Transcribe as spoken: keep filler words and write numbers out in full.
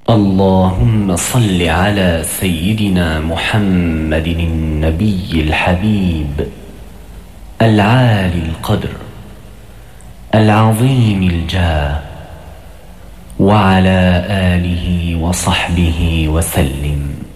اللهم صل على سيدنا محمد النبي الحبيب العالي القدر العظيم الجاه وعلى آله وصحبه وسلم.